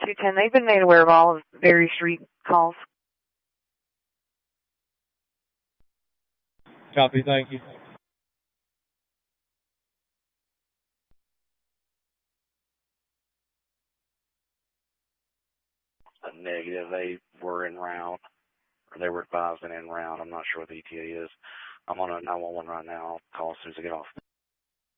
210. They've been made aware of all of Berry Street calls. Copy, thank you. A negative. They were en route, or they were advised and en route. I'm not sure what the ETA is. I'm on a 911 right now. I'll call as soon as I get off.